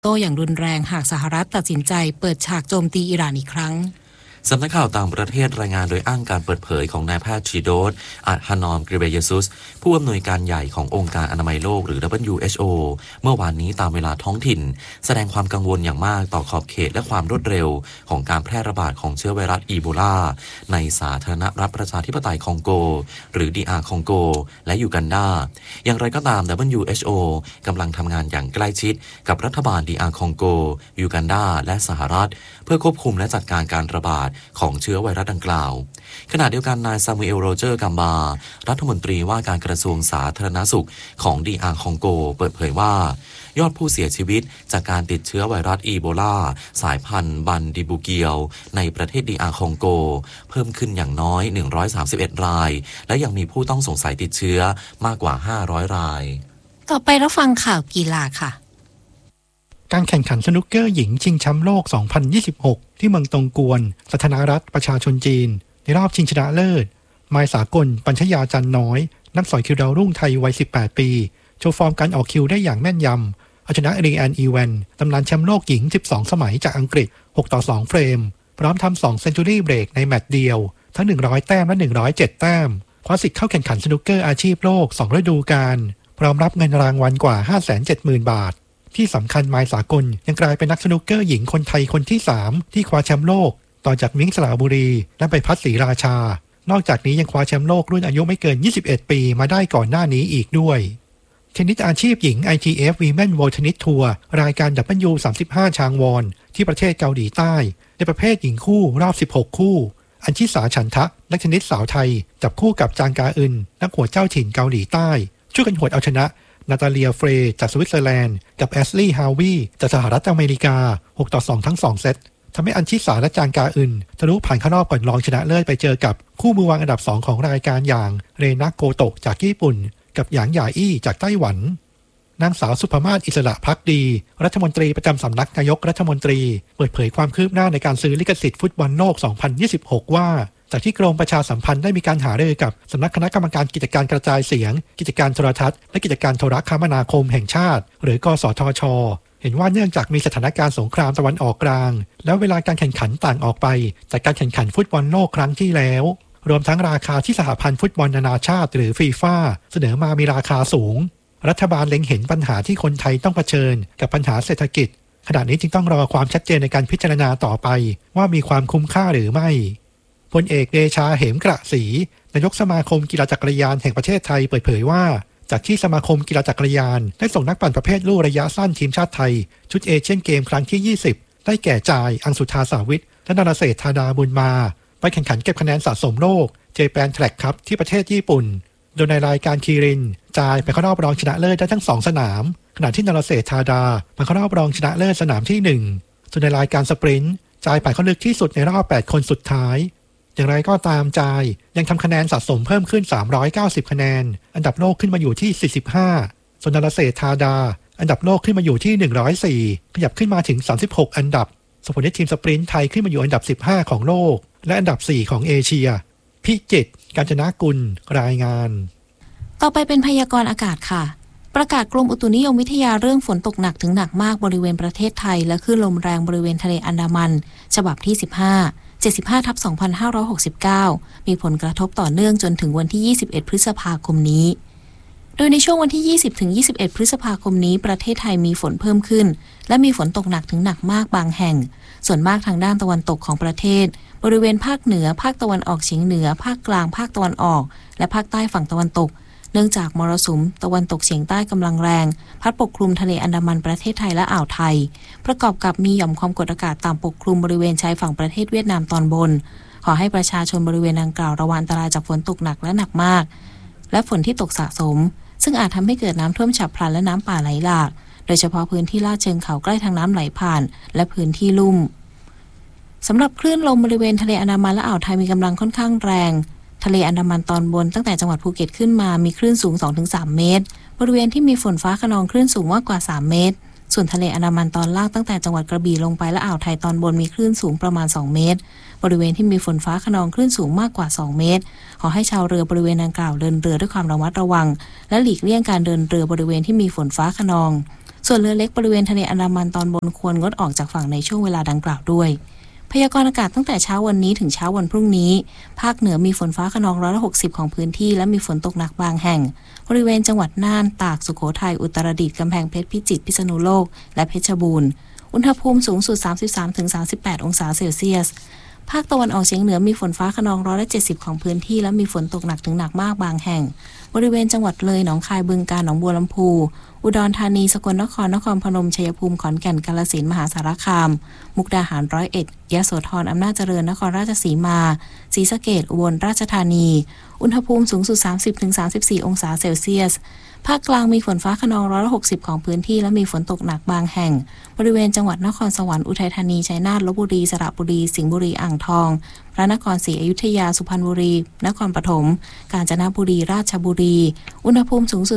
โต้อย่างรุนแรงหากสหรัฐตัดสินใจเปิดฉากโจมตีอิหร่านอีกครั้งสำนักข่าวต่างประเทศรายงานโดยอ้างการเปิดเผยของนายแพทย์ชีโดสอัดฮานอมกริเบเยซุสผู้อำนวยการใหญ่ขององค์การอนามัยโลกหรือ WHO เมื่อวานนี้ตามเวลาท้องถิ่นแสดงความกังวลอย่างมากต่อขอบเขตและความรวดเร็วของการแพร่ระบาดของเชื้อไวรัสอีโบลาในสาธารณรัฐประชาธิปไตยคองโกหรือ DR คองโกและยูกันดาอย่างไรก็ตาม WHO กำลังทำงานอย่างใกล้ชิดกับรัฐบาล DR คองโกยูกันดาและสหรัฐเพื่อควบคุมและจัดการการระบาดของเชื้อไวรัสดังกล่าวขณะเดียวกันนายซามูเอลโรเจอร์กัมบารัฐมนตรีว่าการกระทรวงสาธารณสุขของ DR คองโกเปิดเผยว่ายอดผู้เสียชีวิตจากการติดเชื้อไวรัสอีโบลาสายพันธุ์บันดิบูเกียวในประเทศ DR คองโกเพิ่มขึ้นอย่างน้อย131รายและยังมีผู้ต้องสงสัยติดเชื้อมากกว่า500รายต่อไปรับฟังข่าวกีฬาค่ะการแข่งขันสนุกเกอร์หญิงชิงแชมป์โลก 2026 ที่เมืองตงกวนสาธารณรัฐประชาชนจีนในรอบชิงชนะเลิศมายสากลปัญชยาจันน้อยนักสอยคิวดาวรุ่งไทยวัย 18 ปีโชว์ฟอร์มการออกคิวได้อย่างแม่นยำเอาชนะรีแอนอีแวนตำนานแชมป์โลกหญิง 12 สมัยจากอังกฤษ 6-2 เฟรมพร้อมทำ2เซนจูรี่เบรกในแมตช์เดียวทั้ง100 แต้มและ107 แต้มคว้าสิทธิ์เข้าแข่งขันสนุกเกอร์อาชีพโลก 2 ฤดูกาลพร้อมรับเงินรางวัลกว่า 570,000 บาทที่สำคัญมายสากลยังกลายเป็นนักสนุกเกอร์หญิงคนไทยคนที่ 3 ที่คว้าแชมป์โลกต่อจากมิ้งสระบุรีและใบพัดศรีราชานอกจากนี้ยังคว้าแชมป์โลกรุ่นอายุไม่เกิน21ปีมาได้ก่อนหน้านี้อีกด้วยเทนนิสอาชีพหญิง ITF Women World Tennis Tour รายการ W35 ชางวอนที่ประเทศเกาหลีใต้ในประเภทหญิงคู่รอบ16คู่อัญชิสาฉันทะนักเทนนิสสาวไทยจับคู่กับจางกาอึนนักหัวเจ้าถิ่นเกาหลีใต้ช่วยกันหวดเอาชนะนาตาเลียเฟรย์จากสวิตเซอร์แลนด์กับแอชลีย์ฮาวีจากสหรัฐอเมริกา6-2ทั้ง2เซตทำให้อัญชิสาและจางกาอึนทะลุผ่านเข้ารอบก่อนรองชนะเลิศไปเจอกับคู่มือวางอันดับ2ของรายการอย่างเรนาโกโตะจากญี่ปุ่นกับหยางหย่าอี้จากไต้หวันนางสาวสุภมาศอิสระภักดีรัฐมนตรีประจำสำนักนายกรัฐมนตรีเปิดเผยความคืบหน้าในการซื้อลิขสิทธิ์ฟุตบอลโลก 2026 ว่าจากที่กรมประชาสัมพันธ์ได้มีการหารือกับสำนักคณะกรรมการกิจการกระจายเสียงกิจการโทรทัศน์และกิจการโทรคมนาคมแห่งชาติหรือกสทช.เห็นว่าเนื่องจากมีสถานการณ์สงครามตะวันออกกลางแล้วเวลาการแข่งขันต่างออกไปจากการแข่งขันฟุตบอลโลกครั้งที่แล้วรวมทั้งราคาที่สหพันธ์ฟุตบอลนานาชาติหรือฟีฟ่าเสนอมามีราคาสูงรัฐบาลเล็งเห็นปัญหาที่คนไทยต้องเผชิญกับปัญหาเศรษฐกิจขณะนี้จึงต้องรอความชัดเจนในการพิจารณาต่อไปว่ามีความคุ้มค่าหรือไม่พลเอกเดชาเหมกระศรีนายกสมาคมกีฬาจักรยานแห่งประเทศไทยเปิดเผยว่าจากที่สมาคมกีฬาจักรยานได้ส่งนักปั่นประเภทลู่ระยะสั้นทีมชาติไทยชุดเอเชียนเกมครั้งที่20ได้แก่จ่ายอังสุธาสาวิทและนรเศรษฐาดาบุญมาไปแข่งขันเก็บคะแนนสะสมโลกเจแปนแทร็กคัพที่ประเทศญี่ปุ่นโดยในรายการคีรินจ่ายไปเข้ารอบรองชนะเลิศได้ทั้ง2สนามขณะที่นรเศรษฐาดาไปเข้ารอบรองชนะเลิศสนามที่1ส่วนในรายการสปรินต์จ่ายไปเข้าลึกที่สุดในรอบ8คนสุดท้ายอย่างไรก็ตามจ่ายยังทำคะแนนสะสมเพิ่มขึ้น390คะแนนอันดับโลกขึ้นมาอยู่ที่45ส่วนนรเศรษฐาดาอันดับโลกขึ้นมาอยู่ที่104ขยับขึ้นมาถึง36อันดับส่งผลให้ทีมสปรินต์ไทยขึ้นมาอยู่อันดับ15ของโลกและอันดับ4ของเอเชียพิจิตรกาญจนกุลรายงานต่อไปเป็นพยากรณ์อากาศค่ะประกาศกรมอุตุนิยมวิทยาเรื่องฝนตกหนักถึงหนักมากบริเวณประเทศไทยและคลื่นลมแรงบริเวณทะเลอันดามันฉบับที่75/2569มีผลกระทบต่อเนื่องจนถึงวันที่21พฤษภาคมนี้โดยในช่วงวันที่20-21พฤษภาคมนี้ประเทศไทยมีฝนเพิ่มขึ้นและมีฝนตกหนักถึงหนักมากบางแห่งส่วนมากทางด้านตะวันตกของประเทศบริเวณภาคเหนือภาคตะวันออกเฉียงเหนือภาคกลางภาคตะวันออกและภาคใต้ฝั่งตะวันตกเนื่องจากมรสุมตะวันตกเฉียงใต้กำลังแรงพัดปกคลุมทะเลอันดามันประเทศไทยและอ่าวไทยประกอบกับมีหย่อมความกดอากาศต่ำปกคลุมบริเวณชายฝั่งประเทศเวียดนามตอนบนขอให้ประชาชนบริเวณดังกล่าวระวังอันตรายจากฝนตกหนักและหนักมากและฝนที่ตกสะสมซึ่งอาจทำให้เกิดน้ำท่วมฉับพลันและน้ำป่าไหลหลากโดยเฉพาะพื้นที่ลาดเชิงเขาใกล้ทางน้ำไหลผ่านและพื้นที่ลุ่มสำหรับคลื่นลมบริเวณทะเลอันดามันและอ่าวไทยมีกำลังค่อนข้างแรงทะเลอันดามันตอนบนตั้งแต่จังหวัดภูเก็ตขึ้นมามีคลื่นสูง 2-3 เมตรบริเวณที่มีฝนฟ้าคะนองคลื่นสูงมากกว่า3เมตรส่วนทะเลอันดามันตอนล่างตั้งแต่จังหวัดกระบี่ลงไปและอ่าวไทยตอนบนมีคลื่นสูงประมาณ2เมตรบริเวณที่มีฝนฟ้าคะนองคลื่นสูงมากกว่า2เมตรขอให้ชาวเรือบริเวณดังกล่าวเดินเรือด้วยความระมัดระวังและหลีกเลี่ยงการเดินเรือบริเวณที่มีฝนฟ้าคะนองส่วนเรือเล็กบริเวณทะเลอันดามันตอนบนควรงดออกจากฝั่งในช่วงเวลาดังกล่าวด้วยพยากรณ์อากาศตั้งแต่เช้าวันนี้ถึงเช้าวันพรุ่งนี้ภาคเหนือมีฝนฟ้าคะนอง160ของพื้นที่และมีฝนตกหนักบางแห่งบริเวณจังหวัดน่านตากสุโขทัยอุตรดิตถ์กำแพงเพชรพิจิตรพิษณุโลกและเพชรบูรณ์อุณหภูมิสูงสุด 33-38 องศาเซลเซียสภาคตะวันออกเฉียงเหนือมีฝนฟ้าคะนอง170ของพื้นที่และมีฝนตกหนักถึงหนักมากบางแห่งบริเวณจังหวัดเลยหนองคายบึงกาฬหนองบัวลำพูอุดรธานีสกลนครนครพนมชัยภูมิขอนแก่นกาฬสินธุ์มหาสารคามมุกดาหาร101ยโสธรอำนาจเจริญนครราชสีมาศรีสะเกษอุบลราชธานีอุณหภูมิสูงสุด 30-34 องศาเซลเซียสภาคกลางมีฝนฟ้าคะนอง160ของพื้นที่และมีฝนตกหนักบางแห่งบริเวณจังหวัดนครสวรรค์อุทัยธานีชัยนาทลพบุรีสระบุรีสิงห์บุรีอ่างทองพระนครศรีอยุธยาสุพรรณบุรีนครปฐมกาญจนบุรีราชบุรีอุณหภูมิสูงสุด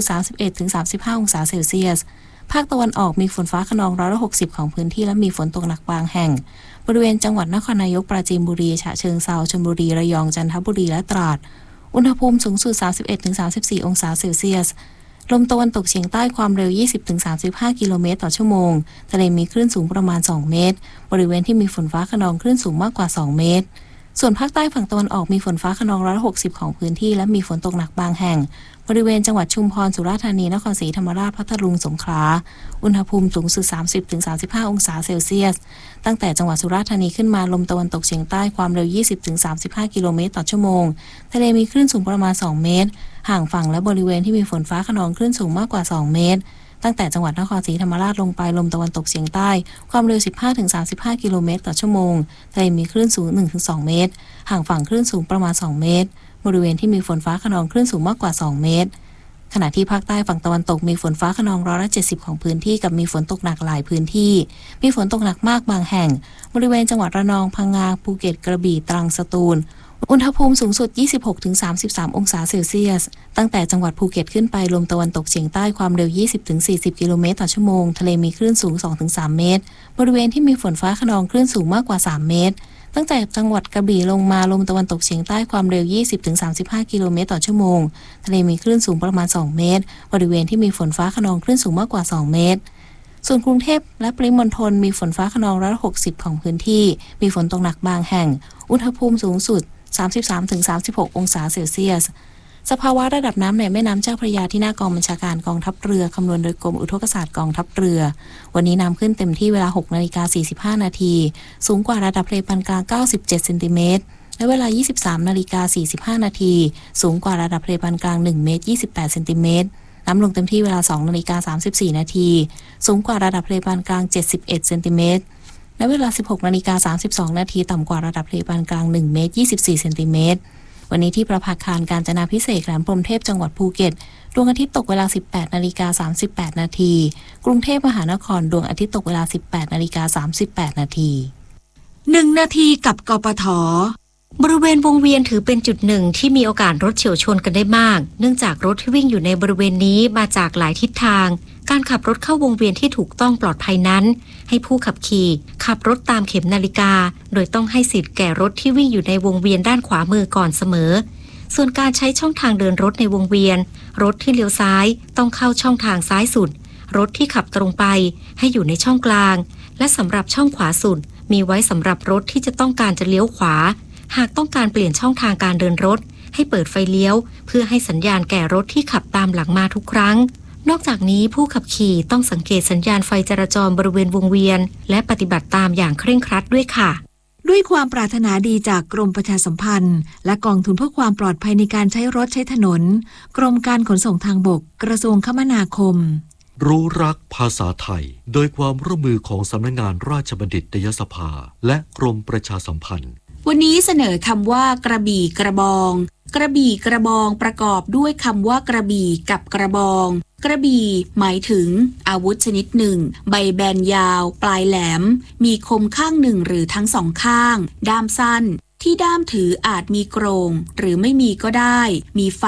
31-35 องศาเซลเซียสภาคตะวันออกมีฝนฟ้าคะนอง160ของพื้นที่และมีฝนตกหนักบางแห่งบริเวณจังหวัดนครนายกปราจีนบุรีฉะเชิงเทราชลบุรีระยองจันทบุรีและตราดอุณหภูมิสูงสุด 31-34 องศาเซลเซียสลมตะวันตกเฉียงใต้ความเร็ว 20-35 กิโลเมตรต่อชั่วโมงทะเลมีคลื่นสูงประมาณ2เมตรบริเวณที่มีฝนฟ้าคะนองคลื่นสูงมากกว่า2เมตรส่วนภาคใต้ฝั่งตะวันออกมีฝนฟ้าคะนอง160ของพื้นที่และมีฝนตกหนักบางแห่งบริเวณจังหวัดชุมพรสุราษฎร์ธานีนครศรีธรรมราชพัทลุงสงขลาอุณหภูมิสูงสุด 30-35 องศาเซลเซียสตั้งแต่จังหวัดสุราษฎร์ธานีขึ้นมาลมตะวันตกเฉียงใต้ความเร็ว 20-35 กิโลเมตรต่อชั่วโมงทะเลมีคลื่นสูงประมาณ2เมตรห่างฝั่งและบริเวณที่มีฝนฟ้าคะนองคลื่นสูงมากกว่า2เมตรตั้งแต่จังหวัดนครศรีธรรมราชลงไปลมตะวันตกเฉียงใต้ความเร็ว 15-35 กิโลเมตรต่อชั่วโมงทะเลมีคลื่นสูง 1-2 เมตรห่างฝั่งคลื่นสูงประมาณ2เมตรบริเวณที่มีฝนฟ้าคะนองคลื่นสูงมากกว่า2เมตรขณะที่ภาคใต้ฝั่งตะวันตกมีฝนฟ้าคะนอง170ของพื้นที่กับมีฝนตกหนักหลายพื้นที่มีฝนตกหนักมากบางแห่งบริเวณจังหวัดระนองพังงาภูเก็ตกระบี่ตรังสตูลอุณหภูมิสูงสุด 26-33 องศาเซลเซียสตั้งแต่จังหวัดภูเก็ตขึ้นไปลมตะวันตกเฉียงใต้ความเร็ว 20-40 กิโลเมตรต่อชั่วโมงทะเลมีคลื่นสูง 2-3 เมตรบริเวณที่มีฝนฟ้าคะนองคลื่นสูงมากกว่า3เมตรตั้งแต่จังหวัดกระบี่ลงมาลมตะวันตกเฉียงใต้ความเร็ว 20-35 กิโลเมตรต่อชั่วโมงทะเลมีคลื่นสูงประมาณ2เมตรบริเวณที่มีฝนฟ้าคะนองคลื่นสูงมากกว่า2เมตรส่วนกรุงเทพและปริมณฑลมีฝนฟ้าคะนอง160ของพื้นที่มีฝนตกหนักบางแห่งอุณหภูมิสูงสุด 33-36 องศาเซลเซียสสภาวะระดับน้ำในแม่น้ำเจ้าพระยาที่หน้ากองบัญชาการกองทัพเรือคำนวณโดยกรมอุทกศาสตร์กองทัพเรือวันนี้น้ำขึ้นเต็มที่เวลา 6:45 นาทีสูงกว่าระดับทะเลปานกลาง97เซนติเมตรและเวลา 23:45 นาทีสูงกว่าระดับทะเลปานกลาง1เมตร28เซนติเมตรน้ำลงเต็มที่เวลา 2:34 นาทีสูงกว่าระดับทะเลปานกลาง71เซนติเมตรและเวลา 16:32 นาทีต่ำกว่าระดับทะเลปานกลาง1เมตร24เซนติเมตรวันนี้ที่ประภาคารกาญจนาภิเษกแหลมพรหมเทพจังหวัดภูเก็ตดวงอาทิตย์ตกเวลา 18:38 นาทีกรุงเทพมหานครดวงอาทิตย์ตกเวลา 18:38 นาที 1 นาทีกับกปท.บริเวณวงเวียนถือเป็นจุดหนึ่งที่มีโอกาสรถเฉียวชนกันได้มากเนื่องจากรถที่วิ่งอยู่ในบริเวณนี้มาจากหลายทิศทางการขับรถเข้าวงเวียนที่ถูกต้องปลอดภัยนั้นให้ผู้ขับขี่ขับรถตามเข็มนาฬิกาโดยต้องให้สิทธิ์แก่รถที่วิ่งอยู่ในวงเวียนด้านขวามือก่อนเสมอส่วนการใช้ช่องทางเดินรถในวงเวียนรถที่เลี้ยวซ้ายต้องเข้าช่องทางซ้ายสุดรถที่ขับตรงไปให้อยู่ในช่องกลางและสำหรับช่องขวาสุดมีไว้สำหรับรถที่จะต้องการจะเลี้ยวขวาหากต้องการเปลี่ยนช่องทางการเดินรถให้เปิดไฟเลี้ยวเพื่อให้สัญญาณแก่รถที่ขับตามหลังมาทุกครั้งนอกจากนี้ผู้ขับขี่ต้องสังเกตสัญญาณไฟจราจรบริเวณวงเวียนและปฏิบัติตามอย่างเคร่งครัดด้วยค่ะด้วยความปรารถนาดีจากกรมประชาสัมพันธ์และกองทุนเพื่อความปลอดภัยในการใช้รถใช้ถนนกรมการขนส่งทางบกกระทรวงคมนาคมรู้รักภาษาไทยโดยความร่วมมือของสำนักงานราชบัณฑิตยสภาและกรมประชาสัมพันธ์วันนี้เสนอคำว่ากระบี่กระบองกระบี่กระบองประกอบด้วยคำว่ากระบี่กับกระบองกระบี่หมายถึงอาวุธชนิดหนึ่งใบแบนยาวปลายแหลมมีคมข้างหนึ่งหรือทั้งสองข้างด้ามสั้นที่ด้ามถืออาจมีโกรงหรือไม่มีก็ได้มีฝัก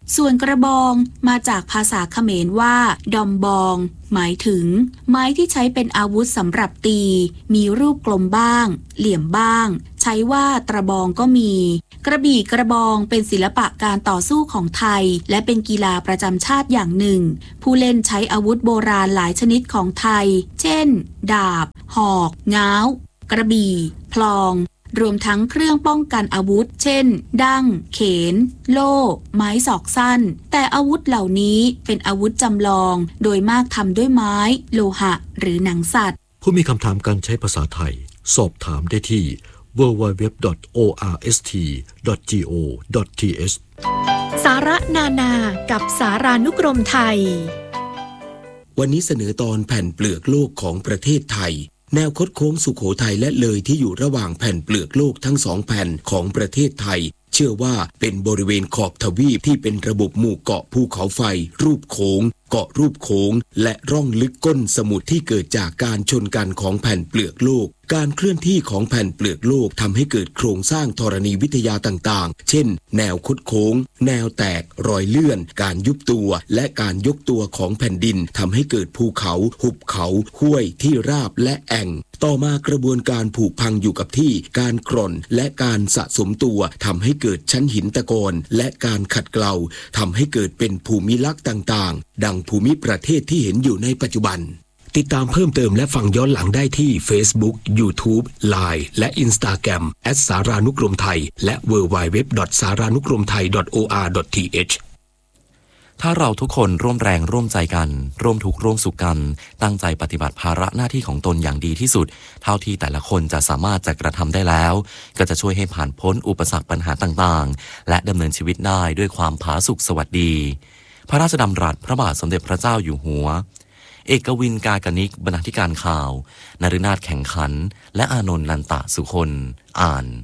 ส่วนกระบองมาจากภาษาเขมรว่าดอมบองหมายถึงไม้ที่ใช้เป็นอาวุธสำหรับตีมีรูปกลมบ้างเหลี่ยมบ้างใช้ว่าตระบองก็มีกระบี่กระบองเป็นศิลปะการต่อสู้ของไทยและเป็นกีฬาประจำชาติอย่างหนึ่งผู้เล่นใช้อาวุธโบราณหลายชนิดของไทยเช่นดาบหอกง้าวกระบี่พลองรวมทั้งเครื่องป้องกันอาวุธเช่นดั้งเขนโล่ไม้ศอกสั้นแต่อาวุธเหล่านี้เป็นอาวุธจำลองโดยมากทำด้วยไม้โลหะหรือหนังสัตว์ผู้มีคำถามการใช้ภาษาไทยสอบถามได้ที่ www.orst.go.th สาระนานากับสารานุกรมไทยวันนี้เสนอตอนแผ่นเปลือกโลกของประเทศไทยแนวคดโค้งสุโขทัยและเลยที่อยู่ระหว่างแผ่นเปลือกโลกทั้งสองแผ่นของประเทศไทยเชื่อว่าเป็นบริเวณขอบทวีปที่เป็นระบบหมู่เกาะภูเขาไฟรูปโค้งเกาะรูปโค้งและร่องลึกก้นสมุทรที่เกิดจากการชนกันของแผ่นเปลือกโลกการเคลื่อนที่ของแผ่นเปลือกโลกทำให้เกิดโครงสร้างธรณีวิทยาต่างๆเช่นแนวคดโค้งแนวแตกรอยเลื่อนการยุบตัวและการยกตัวของแผ่นดินทำให้เกิดภูเขาหุบเขาห้วยที่ราบและแอ่งต่อมากระบวนการผุพังอยู่กับที่การกร่อนและการสะสมตัวทำให้เกิดชั้นหินตะกอนและการขัดเกลาทำให้เกิดเป็นภูมิลักษณ์ต่างๆดังภูมิประเทศที่เห็นอยู่ในปัจจุบันติดตามเพิ่มเติมและฟังย้อนหลังได้ที่ Facebook, YouTube, Line และ Instagram @ สารานุกรมไทยและ www.saranukromthai.or.th ถ้าเราทุกคนร่วมแรงร่วมใจกันร่วมทุกข์ร่วมสุขกันตั้งใจปฏิบัติภาระหน้าที่ของตนอย่างดีที่สุดเท่าที่แต่ละคนจะสามารถจะกระทำได้แล้วก็จะช่วยให้ผ่านพ้นอุปสรรคปัญหาต่างๆและดำเนินชีวิตได้ด้วยความผาสุกสวัสดีพระราชดำรัสพระบาทสมเด็จพระเจ้าอยู่หัวเอกวินกากนิกบรรณาธิการข่าวนฤนาถแข่งขันและอานนท์นันตะสุคนอ่าน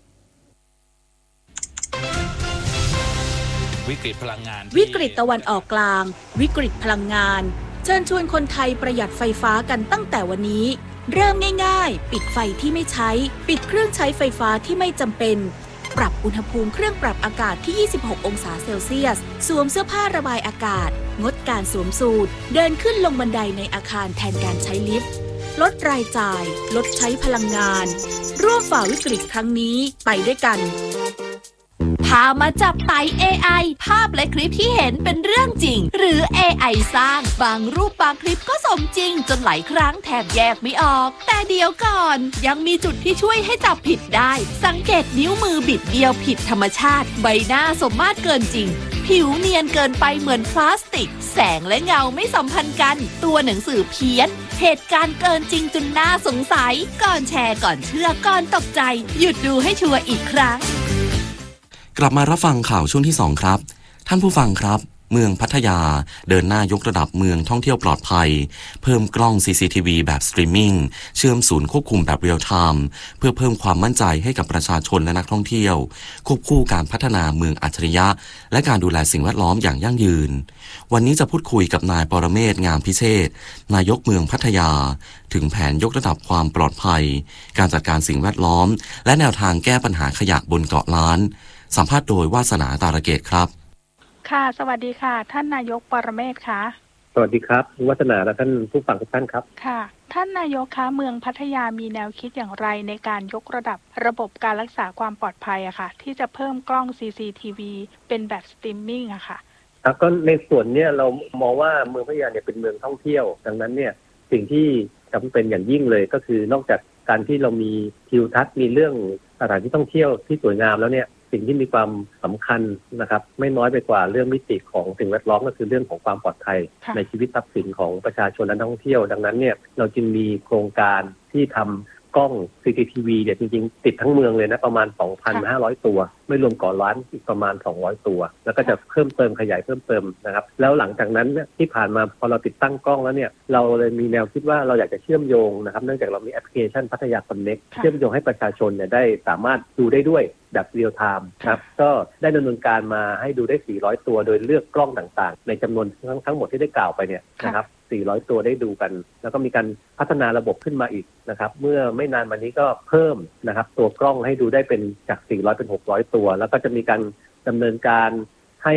วิกฤตพลังงานวิกฤตตะวันออกกลางวิกฤตพลังงานเชิญชวนคนไทยประหยัดไฟฟ้ากันตั้งแต่วันนี้เริ่มง่ายๆปิดไฟที่ไม่ใช้ปิดเครื่องใช้ไฟฟ้าที่ไม่จำเป็นปรับอุณหภูมิเครื่องปรับอากาศที่26องศาเซลเซียสสวมเสื้อผ้าระบายอากาศงดการสวมสูทเดินขึ้นลงบันไดในอาคารแทนการใช้ลิฟต์ลดรายจ่ายลดใช้พลังงานร่วมฝ่าวิกฤตครั้งนี้ไปด้วยกันพามาจับไต่ AI ภาพและคลิปที่เห็นเป็นเรื่องจริงหรือ AI สร้างบางรูปบางคลิปก็สมจริงจนหลายครั้งแทบแยกไม่ออกแต่เดี๋ยวก่อนยังมีจุดที่ช่วยให้จับผิดได้สังเกตนิ้วมือบิดเดียวผิดธรรมชาติใบหน้าสมมาตรเกินจริงผิวเนียนเกินไปเหมือนพลาสติกแสงและเงาไม่สัมพันธ์กันตัวหนังสือเพี้ยนเหตุการณ์เกินจริงจนน่าสงสัยก่อนแชร์ก่อนเชื่อก่อนตกใจหยุดดูให้ชัวร์อีกครั้งกลับมารับฟังข่าวช่วงที่2ครับท่านผู้ฟังครับเมืองพัทยาเดินหน้ายกระดับเมืองท่องเที่ยวปลอดภัยเพิ่มกล้อง CCTV แบบสตรีมมิ่งเชื่อมศูนย์ควบคุมแบบเรียลไทม์เพื่อเพิ่มความมั่นใจให้กับประชาชนและนักท่องเที่ยวควบคู่การพัฒนาเมืองอัจฉริยะและการดูแลสิ่งแวดล้อมอย่างยั่งยืนวันนี้จะพูดคุยกับนายปรเมศ งามพิเชษฐ์นายกเมืองพัทยาถึงแผนยกระดับความปลอดภัยการจัดการสิ่งแวดล้อมและแนวทางแก้ปัญหาขยะบนเกาะล้านสัมภาษณ์โดยวาสนาตาระเกตครับค่ะสวัสดีค่ะท่านนายกปรเมศค่ะสวัสดีครับวาสนาและท่านผู้ฟังทุกท่านครับค่ะท่านนายกคะเมืองพัทยามีแนวคิดอย่างไรในการยกระดับระบบการรักษาความปลอดภัยอะค่ะที่จะเพิ่มกล้อง CCTV เป็นแบบสตรีมมิ่งอะค่ะก็ในส่วนนี้เรามองว่าเมืองพัทยาเนี่ยเป็นเมืองท่องเที่ยวดังนั้นเนี่ยสิ่งที่จำเป็นอย่างยิ่งเลยก็คือนอกจากการที่เรามีทิวทัศน์มีเรื่องสถานที่ท่องเที่ยวที่สวยงามแล้วเนี่ยสิ่งที่มีความสำคัญนะครับไม่น้อยไปกว่าเรื่องมิติของสิ่งแวดล้อมก็คือเรื่องของความปลอดภัยในชีวิตทรัพย์สินของประชาชนและนักท่องเที่ยวดังนั้นเนี่ยเราจึงมีโครงการที่ทำกล้อง CCTV เนี่ยจริงๆติดทั้งเมืองเลยนะประมาณ 2,500 ตัวไม่รวมเกาะล้านอีกประมาณ200ตัวแล้วก็จะเพิ่มเติมขยายเพิ่มเติมนะครับแล้วหลังจากนั้นที่ผ่านมาพอเราติดตั้งกล้องแล้วเนี่ยเราเลยมีแนวคิดว่าเราอยากจะเชื่อมโยงนะครับเนื่องจากเรามีแอปพลิเคชันพัทยาคอนเน็กเชื่อมโยงให้ประชาชนเนี่ยได้สามารถดูได้ด้วยแบบเรียลไทม์ครับก็ได้ดำเนินการมาให้ดูได้400ตัวโดยเลือกกล้องต่างๆในจำนวนทั้งหมดที่ได้กล่าวไปเนี่ยนะครับ400ตัวได้ดูกันแล้วก็มีการพัฒนาระบบขึ้นมาอีกนะครับเมื่อไม่นานมานี้ก็เพิ่มนะครับตัวกล้องให้ดูได้เป็นจาก400เป็น600ตัวแล้วก็จะมีการดำเนินการให้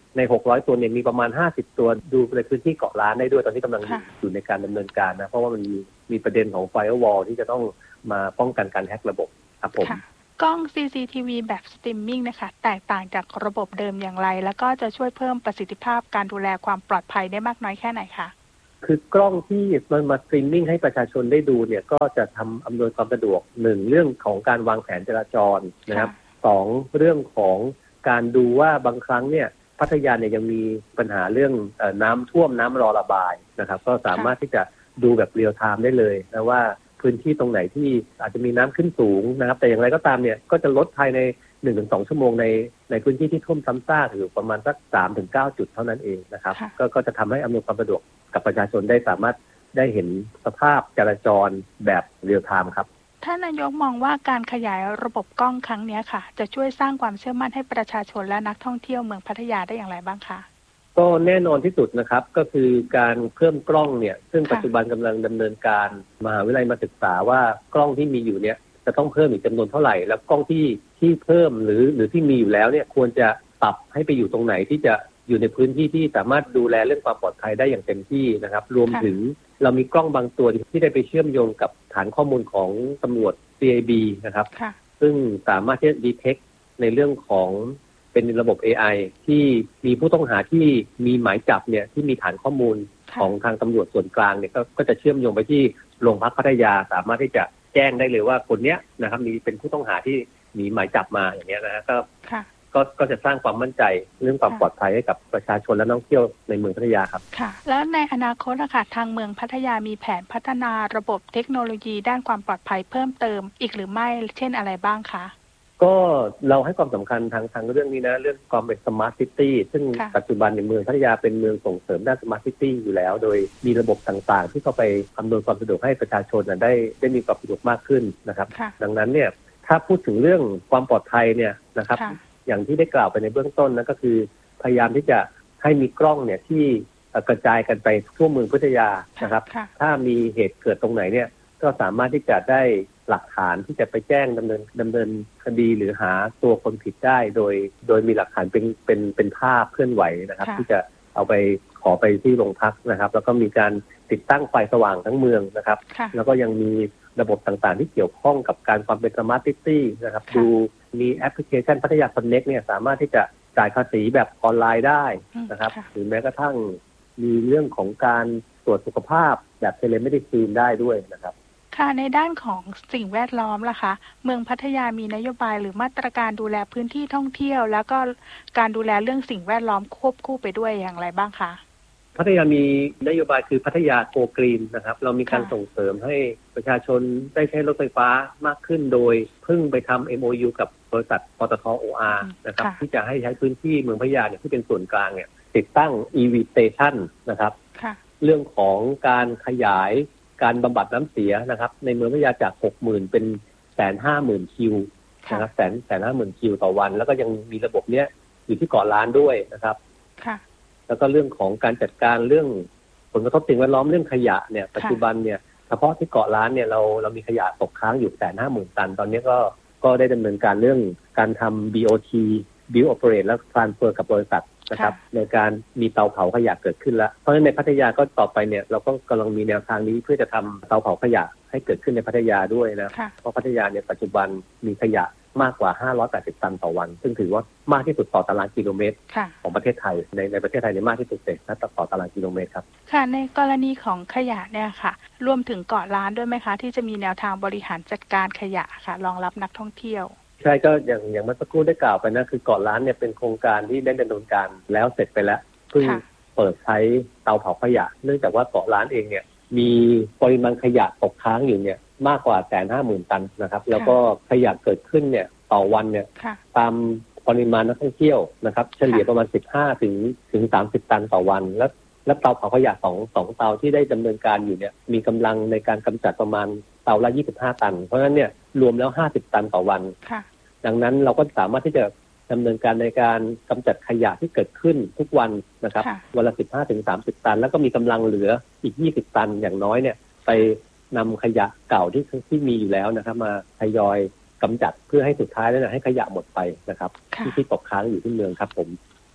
ใน600ตัวเนี่ยมีประมาณ50ตัวดูในพื้นที่เกาะล้านได้ด้วยตอนที่กำลังอยู่ในการดำเนินการนะเพราะว่ามันมีประเด็นของ Firewall ที่จะต้องมาป้องกันการแฮ็กระบบครับผมกล้อง CCTV แบบสตรีมมิ่งนะคะแตกต่างจากระบบเดิมอย่างไรแล้วก็จะช่วยเพิ่มประสิทธิภาพการดูแลความปลอดภัยได้มากน้อยแค่ไหนคะคือกล้องที่มันมาสตรีมมิ่งให้ประชาชนได้ดูเนี่ยก็จะทำอำนวยความสะดวก1เรื่องของการวางแผนจราจรนะครับ2เรื่องของการดูว่าบางครั้งเนี่ยพัทยาเนี่ยยังมีปัญหาเรื่องน้ำท่วมน้ำรอระบายนะครับก็สามารถที่จะดูแบบเรียลไทม์ได้เลยนะว่าพื้นที่ตรงไหนที่อาจจะมีน้ำขึ้นสูงนะครับแต่อย่างไรก็ตามเนี่ยก็จะลดภายใน 1-2 ชั่วโมงในพื้นที่ที่ท่วมซ้ำซากอยู่ประมาณสัก 3-9 จุดเท่านั้นเองนะครับก็จะทำให้อำนวยความสะดวกกับประชาชนได้สามารถได้เห็นสภาพจราจรแบบเรียลไทม์ครับท่านนายกมองว่าการขยายระบบกล้องครั้งนี้ค่ะจะช่วยสร้างความเชื่อมั่นให้ประชาชนและนักท่องเที่ยวเมืองพัทยาได้อย่างไรบ้างคะก็แน่นอนที่สุดนะครับก็คือการเพิ่มกล้องเนี่ยซึ่งปัจจุบันกำลังดำเนินการมหาวิทยาลัยมาศึกษาว่ากล้องที่มีอยู่เนี่ยจะต้องเพิ่มอีกจำนวนเท่าไหร่แล้วกล้องที่เพิ่มหรือที่มีอยู่แล้วเนี่ยควรจะปรับให้ไปอยู่ตรงไหนที่จะอยู่ในพื้นที่ที่สามารถดูแลเรื่องความปลอดภัยได้อย่างเต็มที่นะครับรวมถึงเรามีกล้องบางตัวที่ได้ไปเชื่อมโยงกับฐานข้อมูลของตำรวจ CIB นะครับซึ่งสามารถที่จะ detect ในเรื่องของเป็นระบบ AI ที่มีผู้ต้องหาที่มีหมายจับเนี่ยที่มีฐานข้อมูลของทางตำรวจส่วนกลางเนี่ยก็จะเชื่อมโยงไปที่โรงพักพัทยาสามารถที่จะแจ้งได้เลยว่าคนเนี้ยนะครับมีเป็นผู้ต้องหาที่มีหมายจับมาอย่างเงี้ยนะฮะก็จะสร้างความมั่นใจเรื่องความปลอดภัยให้กับประชาชนและนักท่องเที่ยวในเมืองพัทยาครับค่ะแล้วในอนาคตนะคะทางเมืองพัทยามีแผนพัฒนาระบบเทคโนโลยีด้านความปลอดภัยเพิ่มเติมอีกหรือไม่เช่นอะไรบ้างคะก็เราให้ความสำคัญทางเรื่องนี้นะเรื่องความเป็นสมาร์ทซิตี้ซึ่งปัจจุบันในเมืองพัทยาเป็นเมืองส่งเสริมด้านสมาร์ทซิตี้อยู่แล้วโดยมีระบบต่างๆที่เข้าไปอำนวยความสะดวกให้ประชาชนได้มีความสะดวกมากขึ้นนะครับดังนั้นเนี่ยถ้าพูดถึงเรื่องความปลอดภัยเนี่ยนะครับอย่างที่ได้กล่าวไปในเบื้องต้นนั่นก็คือพยายามที่จะให้มีกล้องเนี่ยที่กระจายกันไปทั่วเมืองพัทยานะครับถ้ามีเหตุเกิดตรงไหนเนี่ยก็สามารถที่จะได้หลักฐานที่จะไปแจ้งดำเนินคดีหรือหาตัวคนผิดได้โดยมีหลักฐานเป็นภาพเคลื่อนไหวนะครับที่จะเอาไปขอไปที่โรงพักนะครับแล้วก็มีการติดตั้งไฟสว่างทั้งเมืองนะครับแล้วก็ยังมีระบบต่างๆที่เกี่ยวข้องกับการความเป็นสมาร์ทซิตี้นะครับดูมีแอปพลิเคชันพัทยาคอนเน็กเนี่ยสามารถที่จะจ่ายภาษีแบบออนไลน์ได้นะครับหรือแม้กระทั่งมีเรื่องของการตรวจสุขภาพแบบเทเลเมดิซีนได้ด้วยนะครับค่ะในด้านของสิ่งแวดล้อมล่ะคะเมืองพัทยามีนโยบายหรือมาตรการดูแลพื้นที่ท่องเที่ยวแล้วก็การดูแลเรื่องสิ่งแวดล้อมควบคู่ไปด้วยอย่างไรบ้างคะพัทยามีนโยบายคือพัทยาโกกรีนนะครับเรามีการส่งเสริมให้ประชาชนได้ใช้รถไฟฟ้ามากขึ้นโดยเพิ่งไปทำ MOU กับบริษัทปตท. OR นะครับที่จะให้ใช้พื้นที่เมืองพัทยาเนี่ยที่เป็นส่วนกลางเนี่ยติดตั้ง EV Station นะครับเรื่องของการขยายการบำบัดน้ำเสียนะครับในเมืองพัทยาจาก 60,000 เป็น 150,000 คิวนะครับ150,000 คิวต่อวันแล้วก็ยังมีระบบเนี้ยอยู่ที่เกาะล้านด้วยนะครับแล้วก็เรื่องของการจัดการเรื่องผลกระทบสิ่งแวดล้อมเรื่องขยะเนี่ยปัจจุบันเนี่ยเฉพาะที่เกาะล้านเนี่ยเรามีขยะตกค้างอยู่ 150,000 ตันตอนนี้ก็ได้ดำเนินการเรื่องการทำ BOT Build Operate และ Transfer กับบริษัทนะครับในการมีเตาเผาขยะเกิดขึ้นแล้วเพราะฉะนั้นในพัทยาก็ต่อไปเนี่ยเราก็กำลังมีแนวทางนี้เพื่อจะทำเตาเผาขยะให้เกิดขึ้นในพัทยาด้วยนะเพราะพัทยาเนี่ยปัจจุบันมีขยะมากกว่า580ตันต่อวันซึ่งถือว่ามากที่สุดต่อตารางกิโลเมตรของประเทศไทยในประเทศไทยในมากที่สุดเลยนะต่อตารางกิโลเมตรครับค่ะในกรณีของขยะเนี่ยค่ะรวมถึงเกาะล้านด้วยไหมคะที่จะมีแนวทางบริหารจัดการขยะค่ะรองรับนักท่องเที่ยวใช่ก็อย่างเมื่อสักครู่ได้กล่าวไปนะคือเกาะล้านเนี่ยเป็นโครงการที่ได้ดำเนินการแล้วเสร็จไปแล้วเพิ่งเปิดใช้เตาเผาขยะเนื่องจากว่าเกาะล้านเองเนี่ยมีปริมาณขยะตกค้างอยู่เนี่ยมากกว่า 150,000 ตันนะครับแล้วก็ขยะเกิดขึ้นเนี่ยต่อวันเนี่ยตามปริมาณนักท่องเที่ยวนะครับเฉลี่ยประมาณ15ถึง30 ตันต่อวันและเตาเผาขยะ2เตาที่ได้ดำเนินการอยู่เนี่ยมีกำลังในการกำจัดประมาณเตาละ25 ตันเพราะฉะนั้นเนี่ยรวมแล้ว50 ตันต่อวันดังนั้นเราก็สามารถที่จะดำเนินการในการกำจัดขยะที่เกิดขึ้นทุกวันนะครับวันละ15ถึง30 ตันแล้วก็มีกำลังเหลืออีก20 ตันอย่างน้อยเนี่ยไปนำขยะเก่าที่มีอยู่แล้วนะครับมาทยอยกำจัดเพื่อให้สุดท้ายแล้วให้ขยะหมดไปนะครับที่ตกค้างอยู่ที่เมืองครับผม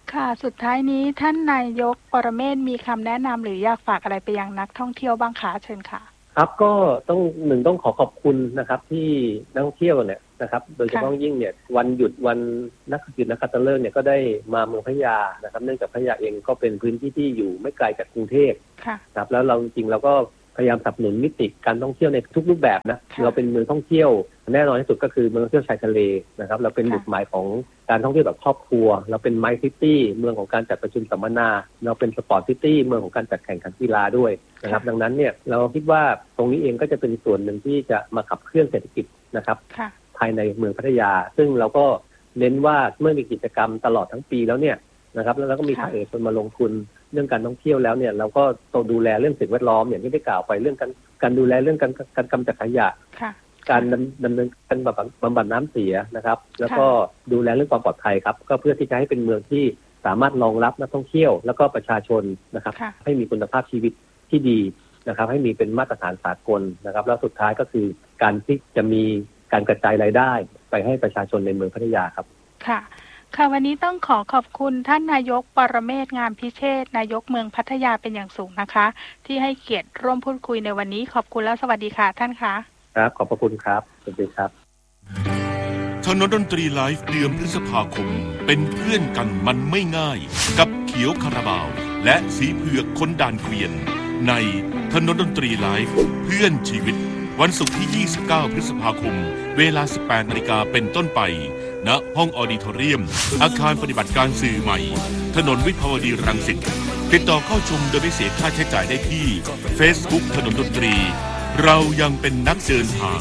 ค่ะสุดท้ายนี้ท่านนายกปรเมศวร์มีคำแนะนำหรืออยากฝากอะไรไปยังนักท่องเที่ยวบ้างคะเชิญค่ะครับก็ต้องขอบคุณนะครับที่นักท่องเที่ยวเนี่ยนะครับโดยเฉพาะยิ่งเนี่ยวันหยุดวันนักขัตฤกษ์เนี่ยก็ได้มาเมืองพัทยานะครับเนื่องจากพัทยาเองก็เป็นพื้นที่ที่อยู่ไม่ไกลจากกรุงเทพครับแล้วเราจริงเราก็พยายามสนับสนุนมิติการท่องเที่ยวในทุกรูปแบบนะเราเป็นเมืองท่องเที่ยวแน่นอนที่สุดก็คือเมืองท่องเที่ยวชายทะเลนะครับเราเป็นจุดหมายของการท่องเที่ยวแบบครอบครัวเราเป็นไมซ์ซิตี้เมืองของการจัดประชุมสัมมนาเราเป็นสปอร์ตซิตี้เมืองของการจัดแข่งขันกีฬาด้วยนะครับดังนั้นเนี่ยเราคิดว่าตรงนี้เองก็จะเป็นส่วนหนึ่งที่จะมาขับเคลื่อนเศรษฐกิจนะครับภายในเมืองพัทยาซึ่งเราก็เน้นว่าเมื่อมีกิจกรรมตลอดทั้งปีแล้วเนี่ยนะครับแล้วก็มีภาคเอกชนมาลงทุนเรื่องการท่องเที่ยวแล้วเนี่ยเราก็ต้องดูแลเรื่องสิ่งแวดล้อมอย่างที่ได้กล่าวไปเรื่องการดูแลเรื่องการกำจัดขยะการดำเนินการบำบัดน้ำเสียนะครับแล้วก็ดูแลเรื่องความปลอดภัยครับก็เพื่อที่จะให้เป็นเมืองที่สามารถรองรับนักท่องเที่ยวแล้วก็ประชาชนนะครับให้มีคุณภาพชีวิตที่ดีนะครับให้มีเป็นมาตรฐานสากลนะครับแล้วสุดท้ายก็คือการที่จะมีการกระจายรายได้ไปให้ประชาชนในเมืองพัทยาครับค่ะวันนี้ต้องขอบคุณท่านนายกปรเมศวร์ งามพิเชษฐ์นายกเมืองพัทยาเป็นอย่างสูงนะคะที่ให้เกียรติร่วมพูดคุยในวันนี้ขอบคุณและสวัสดีค่ะท่านคะครับขอบพระคุณครับสวัสดีครับถนนดนตรีไลฟ์เดือนพฤษภาคมเป็นเพื่อนกันมันไม่ง่ายกับเขียวคาราบาวและสีเผือกคนด่านเกวียนในถนนดนตรีไลฟ์เพื่อนชีวิตวันศุกร์ที่ 29 พฤษภาคมเวลา 18 นาฬิกาเป็นต้นไปณห้องออดิทอเรียมอาคารปฏิบัติการสื่อใหม่ถนนวิภาวดีรังสิตติดต่อเข้าชมโดยไม่เสียค่าใช้จ่ายได้ที่ Facebook ถนนดนตรีเรายังเป็นนักเดินทาง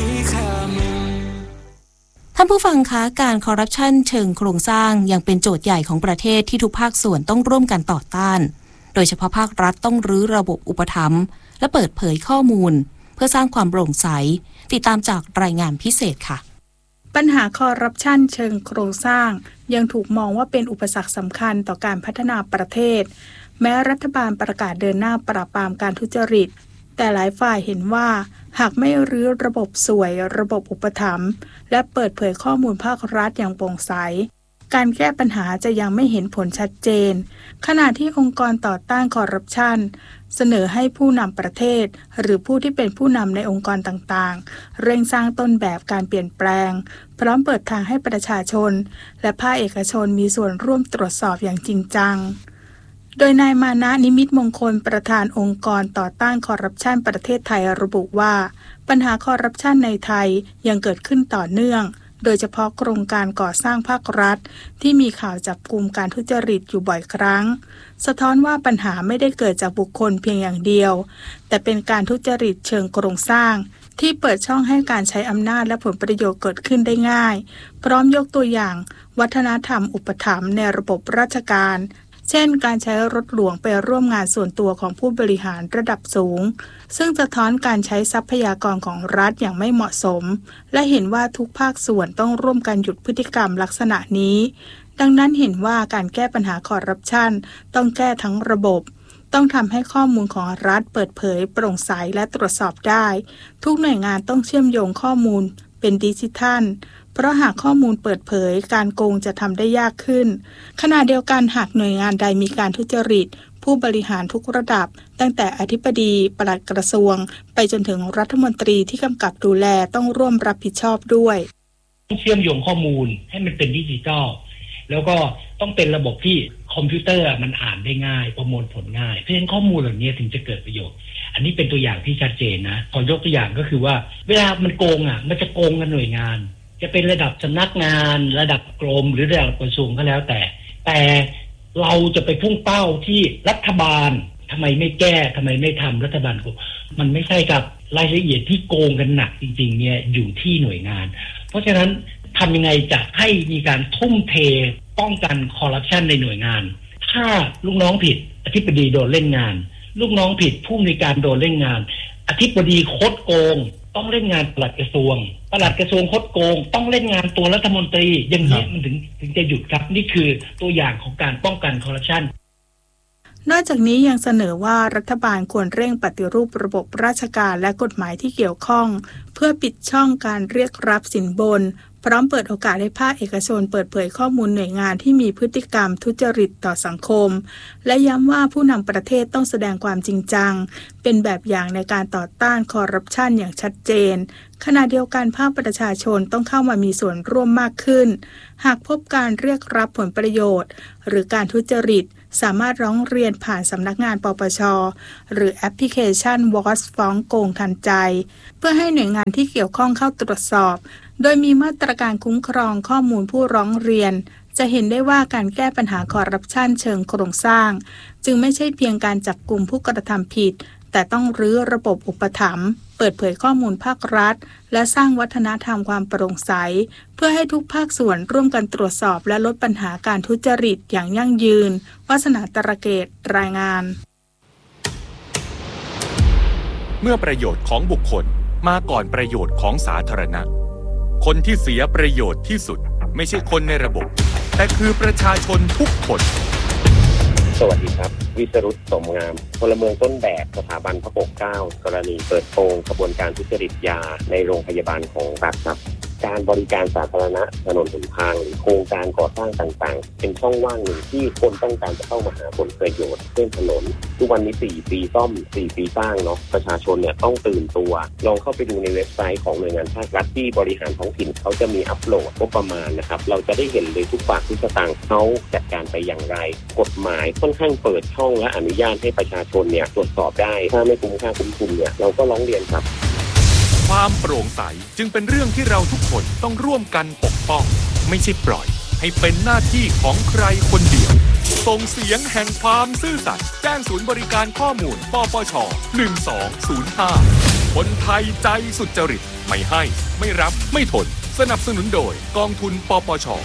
ท่านผู้ฟังคะการคอร์รัปชันเชิงโครงสร้างยังเป็นโจทย์ใหญ่ของประเทศที่ทุกภาคส่วนต้องร่วมกันต่อต้านโดยเฉพาะภาครัฐต้องรื้อระบบอุปถัมภ์และเปิดเผยข้อมูลเพื่อสร้างความโปร่งใสติดตามจากรายงานพิเศษค่ะปัญหาคอร์รัปชันเชิงโครงสร้างยังถูกมองว่าเป็นอุปสรรคสำคัญต่อการพัฒนาประเทศแม้รัฐบาลประกาศเดินหน้าปราบปรามการทุจริตแต่หลายฝ่ายเห็นว่าหากไม่รื้อระบบสวยระบบอุปถัมภ์และเปิดเผยข้อมูลภาครัฐอย่างโปร่งใสการแก้ปัญหาจะยังไม่เห็นผลชัดเจนขณะที่องค์กรต่อต้านคอร์รัปชันเสนอให้ผู้นำประเทศหรือผู้ที่เป็นผู้นำในองค์กรต่างๆเร่งสร้างต้นแบบการเปลี่ยนแปลงพร้อมเปิดทางให้ประชาชนและภาคเอกชนมีส่วนร่วมตรวจสอบอย่างจริงจังโดยนายมานะนิมิตมงคลประธานองค์กรต่อต้านคอร์รัปชันประเทศไทยระบุว่าปัญหาคอร์รัปชันในไทยยังเกิดขึ้นต่อเนื่องโดยเฉพาะโครงการก่อสร้างภาครัฐที่มีข่าวจับกุมการทุจริตอยู่บ่อยครั้งสะท้อนว่าปัญหาไม่ได้เกิดจากบุคคลเพียงอย่างเดียวแต่เป็นการทุจริตเชิงโครงสร้างที่เปิดช่องให้การใช้อำนาจและผลประโยชน์เกิดขึ้นได้ง่ายพร้อมยกตัวอย่างวัฒนธรรมอุปถัมภ์ในระบบราชการเช่นการใช้รถหลวงไปร่วมงานส่วนตัวของผู้บริหารระดับสูงซึ่งสะท้อนการใช้ทรัพยากรของรัฐอย่างไม่เหมาะสมและเห็นว่าทุกภาคส่วนต้องร่วมกันหยุดพฤติกรรมลักษณะนี้ดังนั้นเห็นว่าการแก้ปัญหาคอร์รัปชันต้องแก้ทั้งระบบต้องทำให้ข้อมูลของรัฐเปิดเผยโปร่งใสและตรวจสอบได้ทุกหน่วยงานต้องเชื่อมโยงข้อมูลเป็นดิจิทัลเพราะหากข้อมูลเปิดเผยการโกงจะทำได้ยากขึ้นขณะเดียวกันหากหน่วยงานใดมีการทุจริตผู้บริหารทุกระดับตั้งแต่อธิบดีปลัดกระทรวงไปจนถึงรัฐมนตรีที่กำกับดูแลต้องร่วมรับผิดชอบด้วยต้องเชื่อมโยงข้อมูลให้มันเป็นดิจิทัลแล้วก็ต้องเป็นระบบที่คอมพิวเตอร์มันอ่านได้ง่ายประมวลผลง่ายเพราะฉะนั้นข้อมูลเหล่านี้ถึงจะเกิดประโยชน์อันนี้เป็นตัวอย่างที่ชัดเจนนะขอยกตัวอย่างก็คือว่าเวลามันโกงมันจะโกงกันหน่วยงานจะเป็นระดับสำนักงานระดับกรมหรือระดับกระทรวงก็แล้วแต่เราจะไปพุ่งเป้าที่รัฐบาลทำไมไม่แก้ทำไมไม่ทำรัฐบาลโกงมันไม่ใช่กับรายละเอียดที่โกงกันหนักจริงๆเนี่ยอยู่ที่หน่วยงานเพราะฉะนั้นทำยังไงจะให้มีการทุ่มเทป้องกันคอร์รัปชันในหน่วยงานถ้าลูกน้องผิดอธิบดีโดนเล่นงานลูกน้องผิดผู้มีการโดนเล่นงานอธิบดีคดโกงต้องเล่นงานปลัดกระทรวงคดโกงต้องเล่นงานตัวรัฐมนตรีอย่างนี้มันถึงจะหยุดครับนี่คือตัวอย่างของการป้องกันคอร์รัปชันนอกจากนี้ยังเสนอว่ารัฐบาลควรเร่งปฏิรูประบบราชการและกฎหมายที่เกี่ยวข้องเพื่อปิดช่องการเรียกรับสินบนพร้อมเปิดโอกาสให้ภาคเอกชนเปิดเผยข้อมูลหน่วยงานที่มีพฤติกรรมทุจริตต่อสังคมและย้ำว่าผู้นำประเทศต้องแสดงความจริงจังเป็นแบบอย่างในการต่อต้านคอร์รัปชันอย่างชัดเจนขณะเดียวกันภาคประชาชนต้องเข้ามามีส่วนร่วมมากขึ้นหากพบการเรียกรับผลประโยชน์หรือการทุจริตสามารถร้องเรียนผ่านสำนักงานปปช.หรือแอปพลิเคชัน Watch ฟ้องโกงทันใจเพื่อให้หน่วยงานที่เกี่ยวข้องเข้าตรวจสอบโดยมีมาตรการคุ้มครองข้อมูลผู้ร้องเรียนจะเห็นได้ว่าการแก้ปัญหาคอร์รัปชันเชิงโครงสร้างจึงไม่ใช่เพียงการจับกลุ่มผู้กระทำผิดแต่ต้องรื้อระบบอุปถัมภ์เปิดเผยข้อมูลภาครัฐและสร้างวัฒนธรรมความโปร่งใสเพื่อให้ทุกภาคส่วนร่วมกันตรวจสอบและลดปัญหาการทุจริตอย่างยั่งยืนวาสนาตระเกตรายงานเมื่อประโยชน์ของบุคคลมาก่อนประโยชน์ของสาธารณะคนที่เสียประโยชน์ที่สุดไม่ใช่คนในระบบแต่คือประชาชนทุกคนสวัสดีครับวิศรุต สมงามพลเมืองต้นแบบสถาบันพระปกเกล้ากรณีเปิดโปงกระบวนการทุจริตยาในโรงพยาบาลของรัฐครับการบริการสาธารณะถนนหนทางหรือโครงการก่อสร้างต่างๆเป็นช่องว่างหนึ่งที่คนต้องการจะเข้ามาหาผลประโยชน์เช่นถนนทุกวันนี้4ปีซ่อม4ปีสร้างเนาะประชาชนเนี่ยต้องตื่นตัวลองเข้าไปดูในเว็บไซต์ของหน่วยงานภาครัฐที่บริหารท้องถิ่นเขาจะมีอัปโหลดงบประมาณนะครับเราจะได้เห็นเลยทุกบาททุกสตางค์เขาจัดการไปอย่างไรกฎหมายค่อนข้างเปิดช่องและอนุญาตให้ประชาชนเนี่ยตรวจสอบได้ถ้าไม่คุ้มค่าคุ้มทุนเนี่ยเราก็ร้องเรียนครับความโปร่งใสจึงเป็นเรื่องที่เราทุกคนต้องร่วมกันปกป้องไม่ใช่ปล่อยให้เป็นหน้าที่ของใครคนเดียวส่งเสียงแห่งความซื่อสัตย์แจ้งศูนย์บริการข้อมูลปปช1205คนไทยใจสุจริตไม่ให้ไม่รับไม่ทนสนับสนุนโดยกองทุนปปช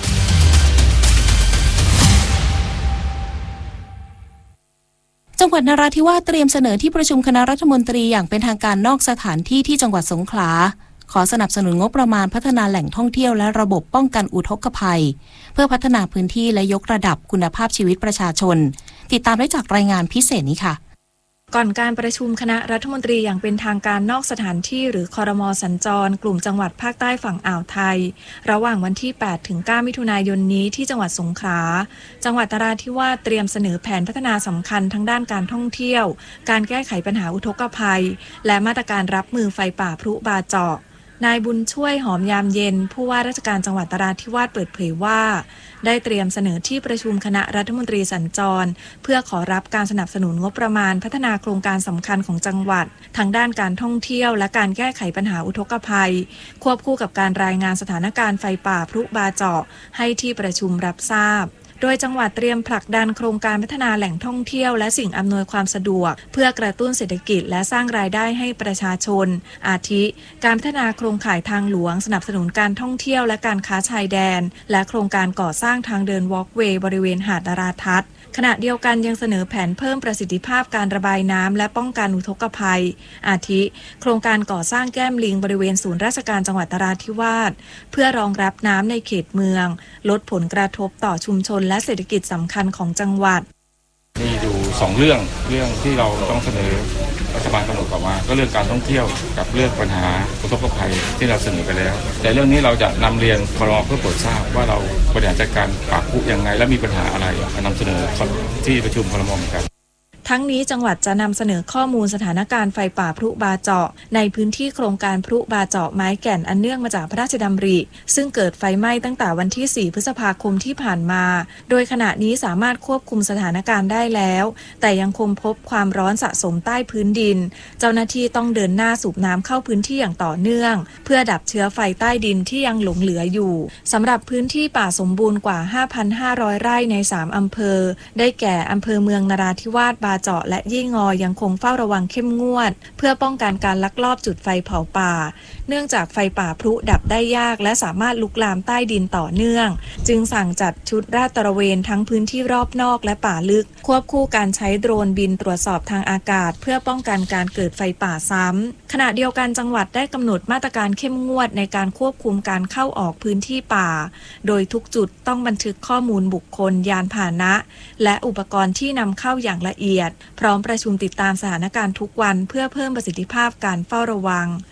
จังหวัดนราธิวาสเตรียมเสนอที่ประชุมคณะรัฐมนตรีอย่างเป็นทางการนอกสถานที่ที่จังหวัดสงขลาขอสนับสนุนงบประมาณพัฒนาแหล่งท่องเที่ยวและระบบป้องกันอุทกภัยเพื่อพัฒนาพื้นที่และยกระดับคุณภาพชีวิตประชาชนติดตามได้จากรายงานพิเศษนี้ค่ะก่อนการประชุมคณะรัฐมนตรีอย่างเป็นทางการนอกสถานที่หรือครม.สัญจรกลุ่มจังหวัดภาคใต้ฝั่งอ่าวไทยระหว่างวันที่ 8-9 มิถุนายนนี้ที่จังหวัดสงขลาจังหวัดนราธิวาสเตรียมเสนอแผนพัฒนาสำคัญทั้งด้านการท่องเที่ยวการแก้ไขปัญหาอุทกภัยและมาตรการรับมือไฟป่าพลุบาเจาะนายบุญช่วยหอมยามเย็นผู้ว่าราชการจังหวัดนราธิวาสเปิดเผยว่าได้เตรียมเสนอที่ประชุมคณะรัฐมนตรีสัญจรเพื่อขอรับการสนับสนุนงบประมาณพัฒนาโครงการสำคัญของจังหวัดทั้งด้านการท่องเที่ยวและการแก้ไขปัญหาอุทกภัยควบคู่กับการรายงานสถานการณ์ไฟป่าพลุบาเจาะให้ที่ประชุมรับทราบโดยจังหวัดเตรียมผลักดันโครงการพัฒนาแหล่งท่องเที่ยวและสิ่งอำนวยความสะดวกเพื่อกระตุ้นเศรษฐกิจและสร้างรายได้ให้ประชาชนอาทิการพัฒนาโครงข่ายทางหลวงสนับสนุนการท่องเที่ยวและการค้าชายแดนและโครงการก่อสร้างทางเดินวอล์กเวย์บริเวณหาดนราทัศน์ขณะเดียวกันยังเสนอแผนเพิ่มประสิทธิภาพการระบายน้ำและป้องกันอุทกภัยอาทิโครงการก่อสร้างแก้มลิงบริเวณศูนย์ราชการจังหวัดนราธิวาสเพื่อรองรับน้ำในเขตเมืองลดผลกระทบต่อชุมชนและเศรษฐกิจสำคัญของจังหวัดมีอยู่2เรื่องที่เราต้องเสนอรัฐบาลกำหนดออกมาก็เรื่องการท่องเที่ยวกับเรื่องปัญหาอุทกภัยที่เราเสนอไปแล้วแต่เรื่องนี้เราจะนำเรียนครม.เพื่อโปรดทราบว่าเราบริหารจัดการปราบพลุยังไงและมีปัญหาอะไรนำเสนอที่ประชุมครม.เหมือนกันทั้งนี้จังหวัดจะนำเสนอข้อมูลสถานการณ์ไฟป่าพลุบาเจาะในพื้นที่โครงการพลุบาเจาะไม้แก่นอันเนื่องมาจากพระราชดำริซึ่งเกิดไฟไหม้ตั้งแต่วันที่ 4 พฤษภาคมที่ผ่านมาโดยขณะนี้สามารถควบคุมสถานการณ์ได้แล้วแต่ยังคงพบความร้อนสะสมใต้พื้นดินเจ้าหน้าที่ต้องเดินหน้าสูบน้ำเข้าพื้นที่อย่างต่อเนื่องเพื่อดับเชื้อไฟใต้ดินที่ยังหลงเหลืออยู่สำหรับพื้นที่ป่าสมบูรณ์กว่า 5,500 ไร่ใน 3 อำเภอได้แก่อำเภอเมืองนราธิวาสบาเจาะและยี่งอยังคงเฝ้าระวังเข้มงวดเพื่อป้องกันการลักลอบจุดไฟเผาป่าเนื่องจากไฟป่าพลุดับได้ยากและสามารถลุกลามใต้ดินต่อเนื่องจึงสั่งจัดชุดราดตระเวนทั้งพื้นที่รอบนอกและป่าลึกควบคู่การใช้โดรนบินตรวจสอบทางอากาศเพื่อป้องกันการเกิดไฟป่าซ้ำขณะเดียวกันจังหวัดได้กำหนดมาตรการเข้มงวดในการควบคุมการเข้าออกพื้นที่ป่าโดยทุกจุดต้องบันทึกข้อมูลบุคคลยานพาหนะและอุปกรณ์ที่นำเข้าอย่างละเอียดพร้อมประชุมติดตามสถานการณ์ทุกวันเพื่อเพิ่มประสิทธิภาพการเฝ้าระวัง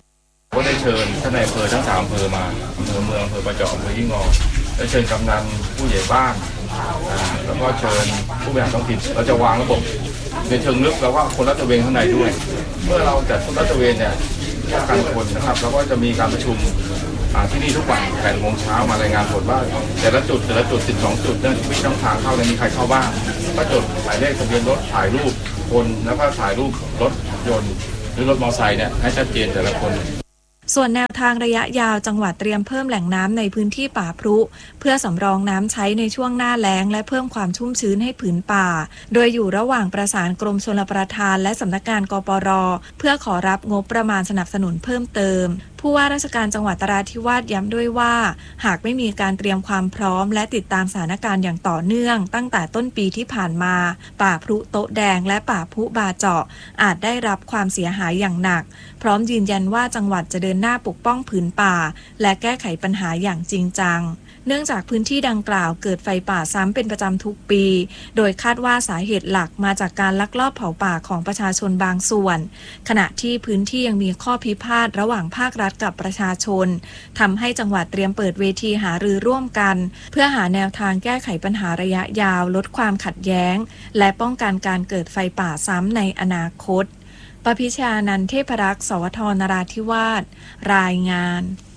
ก็ได้เชิญท่านนายอำเภอทั้ง3อำเภอมาอำเภอเมืองอำเภอประจวบอำเภอยี่งอได้เชิญกำนันผู้ใหญ่บ้านแล้วก็เชิญผู้บริหารท้องถิ่นเราจะวางระบบในเชิงลึกแล้วก็คนลาดตระเวนข้างในด้วยเมื่อเราจัดคนลาดตระเวนเนี่ยการคนนะครับแล้วก็จะมีการประชุมที่นี่ทุกวัน8 โมงเช้ามารายงานผลว่าแต่ละจุด12 จุดนั้นมีช่องทางเข้ามีใครเข้าบ้างก็จดหมายเลขทะเบียนรถถ่ายรูปคนแล้วก็ถ่ายรูปรถยนต์หรือรถมอเตอร์ไซค์เนี่ยให้ชัดเจนแต่ละคนส่วนแนวทางระยะยาวจังหวัดเตรียมเพิ่มแหล่งน้ำในพื้นที่ป่าพรุเพื่อสำรองน้ำใช้ในช่วงหน้าแล้งและเพิ่มความชุ่มชื้นให้ผืนป่าโดยอยู่ระหว่างประสานกรมชลประทานและสำนักงานกปร.เพื่อขอรับงบประมาณสนับสนุนเพิ่มเติมผู้ว่าราชการจังหวัดนราธิวาสย้ำด้วยว่าหากไม่มีการเตรียมความพร้อมและติดตามสถานการณ์อย่างต่อเนื่องตั้งแต่ต้นปีที่ผ่านมาป่าพรุโต๊ะแดงและป่าพรุบาเจาะอาจได้รับความเสียหายอย่างหนักพร้อมยืนยันว่าจังหวัดจะเดินหน้าปกป้องผืนป่าและแก้ไขปัญหาอย่างจริงจังเนื่องจากพื้นที่ดังกล่าวเกิดไฟป่าซ้ำเป็นประจำทุกปีโดยคาดว่าสาเหตุหลักมาจากการลักลอบเผาป่าของประชาชนบางส่วนขณะที่พื้นที่ยังมีข้อพิพาทระหว่างภาครัฐกับประชาชนทำให้จังหวัดเตรียมเปิดเวทีหารือร่วมกันเพื่อหาแนวทางแก้ไขปัญหาระยะยาวลดความขัดแย้งและป้องกันการเกิดไฟป่าซ้ำในอนาคตปพิชานันท์ เทพรักษ์ สวท นราธิวาสรายงาน